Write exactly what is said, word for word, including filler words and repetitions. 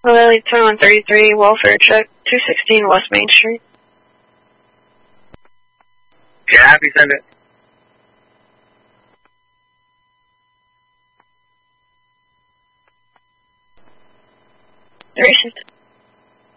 Lily twenty-one thirty-three, welfare check, two sixteen West Main Street. Yeah, happy send it. Duration.